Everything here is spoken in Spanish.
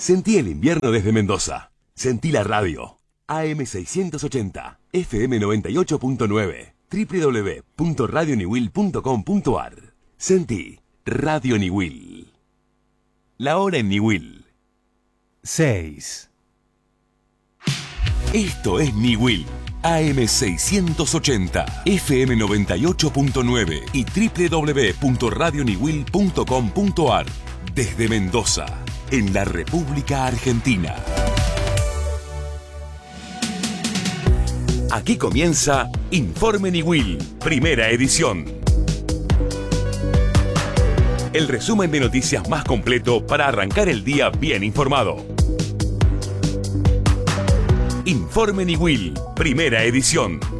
Sentí el invierno desde Mendoza. Sentí la radio. AM680, FM 98.9, www.radioniwil.com.ar. Sentí Radio Niwil. La hora en Niwil. 6. Esto es Niwil. AM680, FM 98.9 y www.radioniwil.com.ar. Desde Mendoza, en la República Argentina. Aquí comienza Informe Niwil, primera edición. El resumen de noticias más completo para arrancar el día bien informado. Informe Niwil, primera edición.